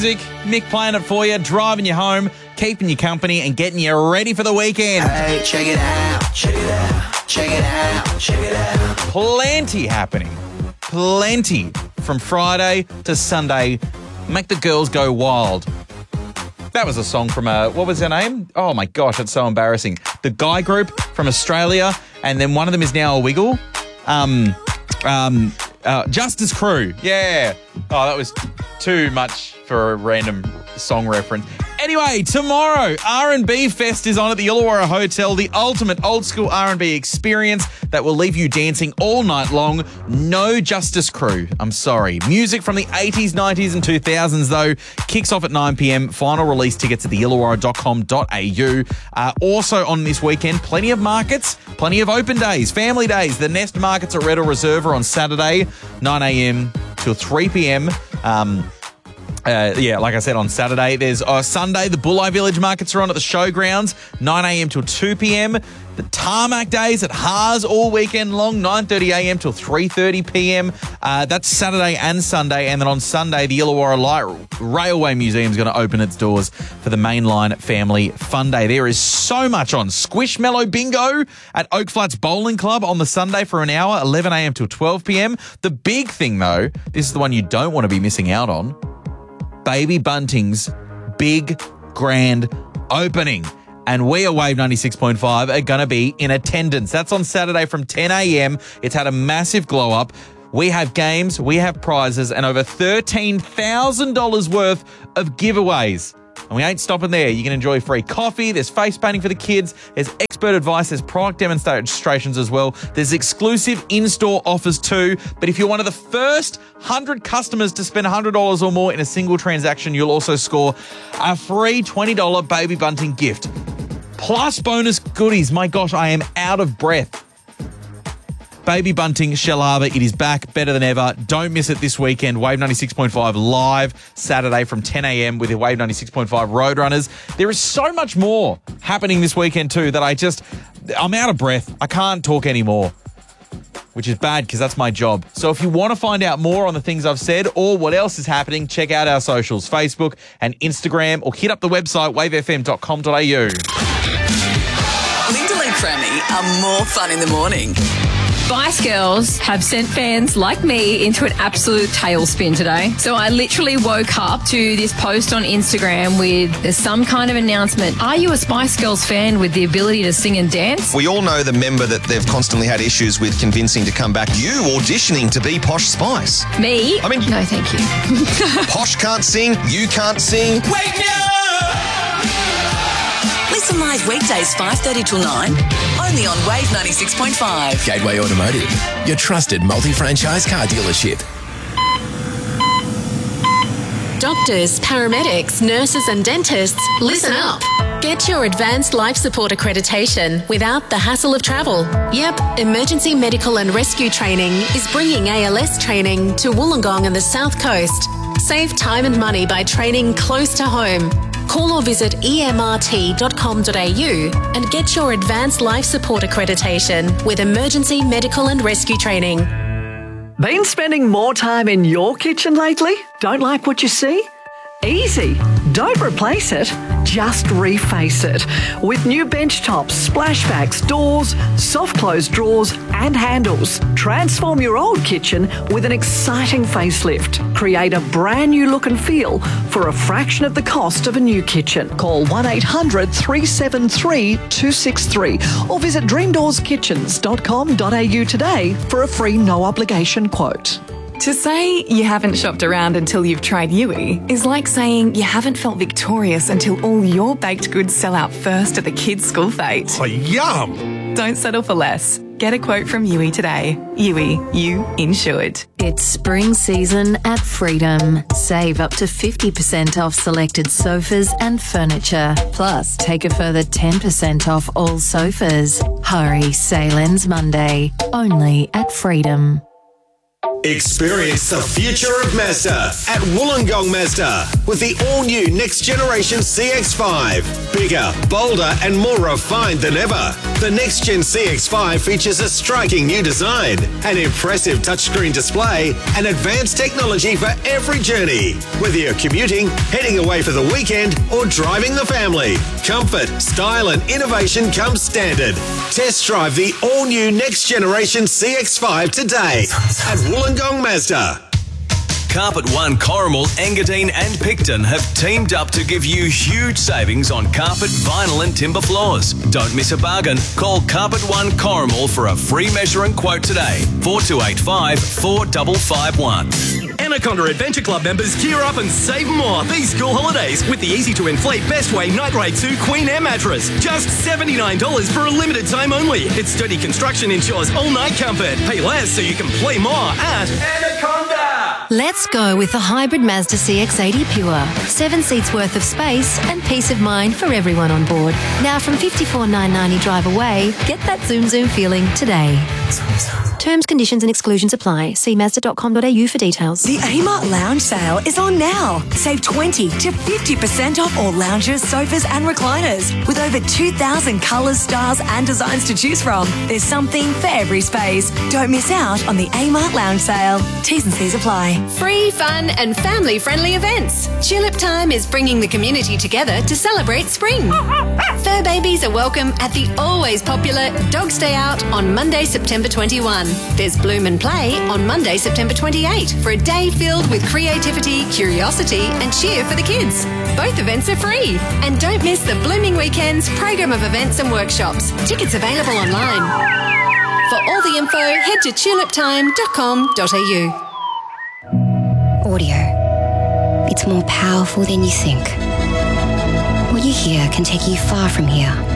Music, Mick playing it for you, driving you home, keeping you company and getting you ready for the weekend. Hey, check it out, check it out, check it out, check it out. Plenty happening. Plenty from Friday to Sunday. Make the girls go wild. That was a song from what was her name? Oh my gosh, it's so embarrassing. The Guy Group from Australia, and then one of them is now a Wiggle. Justice Crew. Yeah. Oh, that was too much for a random song reference. Anyway, tomorrow, R&B Fest is on at the Illawarra Hotel, the ultimate old-school R&B experience that will leave you dancing all night long. No Justice Crew, I'm sorry. Music from the 80s, 90s and 2000s, though, kicks off at 9 p.m. Final release tickets at the illawarra.com.au. Also on this weekend, plenty of markets, plenty of open days, family days. The Nest Markets at Redhill Reserve are on Saturday, 9 a.m. till 3 p.m. Like I said, on Saturday. There's Sunday, the Bulli Village markets are on at the showgrounds, 9 a.m. till 2 p.m. The Tarmac Days at Haas all weekend long, 9:30 a.m. till 3:30 p.m. That's Saturday and Sunday. And then on Sunday, the Illawarra Light Railway Museum is going to open its doors for the Mainline Family Fun Day. There is so much on. Squishmallow Bingo at Oak Flats Bowling Club on the Sunday for an hour, 11 a.m. till 12 p.m. The big thing, though, this is the one you don't want to be missing out on. Baby Bunting's big, grand opening. And we at Wave 96.5 are going to be in attendance. That's on Saturday from 10 a.m. It's had a massive glow up. We have games, we have prizes, and over $13,000 worth of giveaways. And we ain't stopping there. You can enjoy free coffee. There's face painting for the kids. There's expert advice. There's product demonstrations as well. There's exclusive in-store offers too. But if you're one of the first 100 customers to spend $100 or more in a single transaction, you'll also score a free $20 Baby Bunting gift. Plus bonus goodies. My gosh, I am out of breath. Baby Bunting, Shellharbour, it is back, better than ever. Don't miss it this weekend. Wave 96.5 live Saturday from 10 a.m. with the Wave 96.5 Roadrunners. There is so much more happening this weekend too that I'm out of breath. I can't talk anymore, which is bad because that's my job. So if you want to find out more on the things I've said or what else is happening, check out our socials, Facebook and Instagram, or hit up the website wavefm.com.au. Lyndall and Crammy are more fun in the morning. Spice Girls have sent fans like me into an absolute tailspin today. So I literally woke up to this post on Instagram with some kind of announcement. Are you a Spice Girls fan with the ability to sing and dance? We all know the member that they've constantly had issues with convincing to come back. You auditioning to be Posh Spice. Me? I mean, no, thank you. Posh can't sing, you can't sing. Wake me up! Listen live weekdays 5:30 till 9, only on Wave 96.5. Gateway Automotive, your trusted multi-franchise car dealership. Doctors, paramedics, nurses and dentists, listen up. Get your advanced life support accreditation without the hassle of travel. Yep, Emergency Medical and Rescue Training is bringing ALS training to Wollongong and the South Coast. Save time and money by training close to home. Call or visit emrt.com.au and get your advanced life support accreditation with Emergency Medical and Rescue Training. Been spending more time in your kitchen lately? Don't like what you see? Easy. Don't replace it, just reface it. With new bench tops, splashbacks, doors, soft close drawers and handles. Transform your old kitchen with an exciting facelift. Create a brand new look and feel for a fraction of the cost of a new kitchen. Call 1-800-373-263 or visit dreamdoorskitchens.com.au today for a free no obligation quote. To say you haven't shopped around until you've tried Yui is like saying you haven't felt victorious until all your baked goods sell out first at the kids' school fete. Oh, yum! Don't settle for less. Get a quote from Yui today. Yui, you insured. It's spring season at Freedom. Save up to 50% off selected sofas and furniture. Plus, take a further 10% off all sofas. Hurry, sale ends Monday. Only at Freedom. Experience the future of Mazda at Wollongong Mazda with the all-new next generation CX-5. Bigger, bolder and more refined than ever. The next gen CX-5 features a striking new design, an impressive touchscreen display, and advanced technology for every journey. Whether you're commuting, heading away for the weekend, or driving the family, comfort, style, and innovation come standard. Test drive the all-new next generation CX-5 today at Wollongong Mazda. Carpet One, Corrimal, Engadine and Picton have teamed up to give you huge savings on carpet, vinyl and timber floors. Don't miss a bargain. Call Carpet One Corrimal for a free measure and quote today. 4285 4551. Anaconda Adventure Club members gear up and save more these school holidays with the easy-to-inflate Bestway Night Raid 2 Queen Air mattress. Just $79 for a limited time only. Its sturdy construction ensures all-night comfort. Pay less so you can play more at Anaconda. Let's go with the hybrid Mazda CX-80 Pure. 7 seats worth of space and peace of mind for everyone on board. Now from $54,990 drive away, get that zoom feeling today. Terms, conditions and exclusions apply. See Mazda.com.au for details. The Amart Lounge sale is on now. Save 20 to 50% off all lounges, sofas and recliners. With over 2,000 colours, styles and designs to choose from. There's something for every space. Don't miss out on the Amart Lounge sale. T's and C's apply. Free, fun and family-friendly events. Tulip Time is bringing the community together to celebrate spring. Fur babies are welcome at the always popular Dogs Day Out on Monday, September 21. There's Bloom and Play on Monday, September 28 for a day filled with creativity, curiosity and cheer for the kids. Both events are free. And don't miss the Blooming Weekends program of events and workshops. Tickets available online. For all the info, head to tuliptime.com.au. Audio. It's more powerful than you think. What you hear can take you far from here.